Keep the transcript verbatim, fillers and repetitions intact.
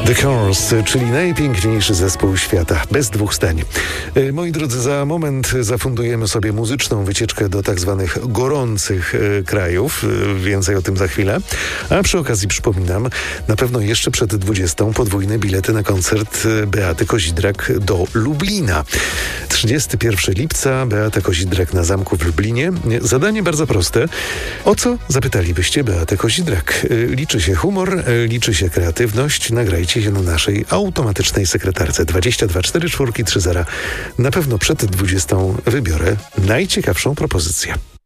The Cars, czyli najpiękniejszy zespół świata, bez dwóch zdań. Moi drodzy, za moment zafundujemy sobie muzyczną wycieczkę do tak zwanych gorących krajów. Więcej o tym za chwilę. A przy okazji przypominam, na pewno jeszcze przed dwudziestą podwójne bilety na koncert Beaty Kozidrak do Lublina. trzydziestego pierwszego lipca Beata Kozidrak na Zamku w Lublinie. Zadanie bardzo proste. O co zapytalibyście Beatę Kozidrak? Liczy się humor, liczy się kreatywność. Nagrajcie się na naszej automatycznej sekretarce dwadzieścia dwa cztery cztery trzy zero. Na pewno przed dwudziestą wybiorę najciekawszą propozycję.